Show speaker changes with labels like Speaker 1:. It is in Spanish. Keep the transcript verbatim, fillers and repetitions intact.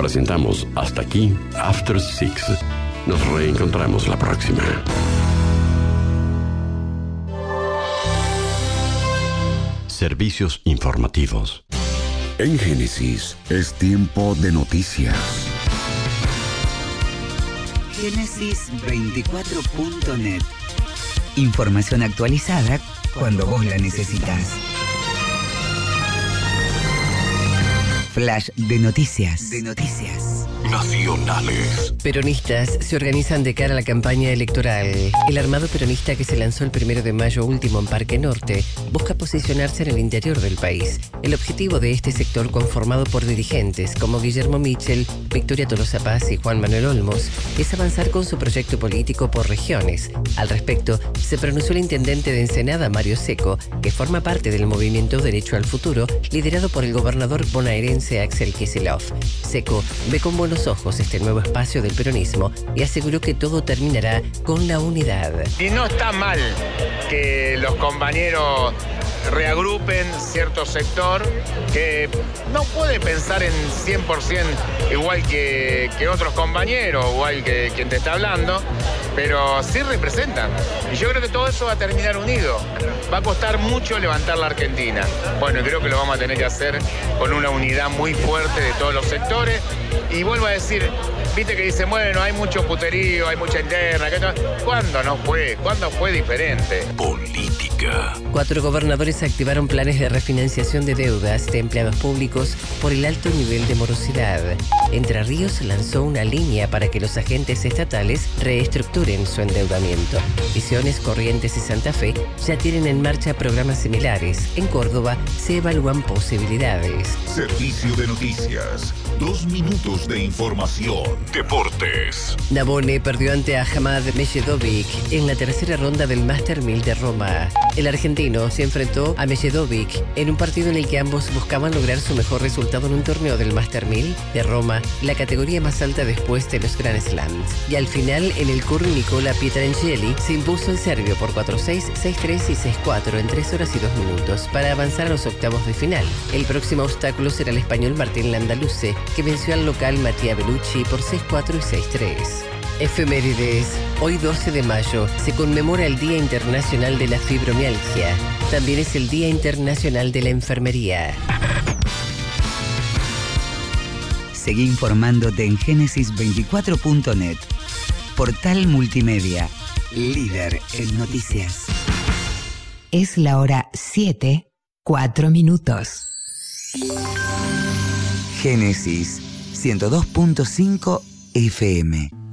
Speaker 1: presentamos Hasta aquí After Six. Nos reencontramos la próxima. Servicios informativos.
Speaker 2: En Génesis es tiempo de noticias.
Speaker 3: Génesis veinticuatro punto net. Información actualizada cuando vos la necesitas. Flash de noticias. De noticias.
Speaker 2: Nacionales.
Speaker 4: Peronistas se organizan de cara a la campaña electoral. El armado peronista que se lanzó el primero de mayo último en Parque Norte busca posicionarse en el interior del país. El objetivo de este sector, conformado por dirigentes como Guillermo Michel, Victoria Tolosa Paz y Juan Manuel Olmos, es avanzar con su proyecto político por regiones. Al respecto, se pronunció el intendente de Ensenada, Mario Seco, que forma parte del movimiento Derecho al Futuro, liderado por el gobernador bonaerense Axel Kicillof. Seco ve con buenos ojos este nuevo espacio del peronismo y aseguró que todo terminará con la unidad.
Speaker 5: Y no está mal que los compañeros reagrupen cierto sector que no puede pensar en cien por ciento igual que, que otros compañeros, igual que quien te está hablando, pero sí representan. Y yo creo que todo eso va a terminar unido. Va a costar mucho levantar la Argentina. Bueno, creo que lo vamos a tener que hacer con una unidad muy fuerte de todos los sectores. Y vuelvo a decir, viste que dicen, bueno, hay mucho puterío, hay mucha interna. ¿Cuándo no fue? ¿Cuándo fue diferente?
Speaker 2: Política.
Speaker 4: Cuatro gobernadores activaron planes de refinanciación de deudas de empleados públicos por el alto nivel de morosidad. Entre Ríos lanzó una línea para que los agentes estatales reestructuren su endeudamiento. Misiones, Corrientes y Santa Fe ya tienen en marcha programas similares. En Córdoba se evalúan posibilidades.
Speaker 2: Servicio de noticias. Dos minutos de información. Deportes.
Speaker 4: Navone perdió ante Ahmad Mejedovic en la tercera ronda del Master mil de Roma. El argentino se enfrentó a Mejedovic en un partido en el que ambos buscaban lograr su mejor resultado en un torneo del Master mil de Roma, la categoría más alta después de los Grand Slams. Y al final, en el curling, Nicola Pietrangeli se impuso el serbio por cuatro seis, seis tres y seis cuatro en tres horas y dos minutos para avanzar a los octavos de final. El próximo obstáculo será el español Martín Landaluce, que venció al local Mattia Bellucci por seis cuatro y seis tres. Efemérides. Hoy doce de mayo se conmemora el Día Internacional de la Fibromialgia. También es el Día Internacional de la Enfermería.
Speaker 3: Seguí informándote en Génesis veinticuatro punto net. Portal multimedia, líder en noticias. Es la hora siete, cuatro minutos. Génesis ciento dos punto cinco F M.